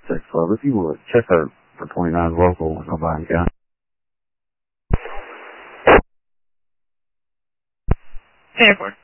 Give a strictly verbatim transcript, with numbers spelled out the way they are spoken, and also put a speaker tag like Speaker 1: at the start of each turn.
Speaker 1: Sex Club. If you would, check her for twenty-nine local with nobody got.
Speaker 2: Airport.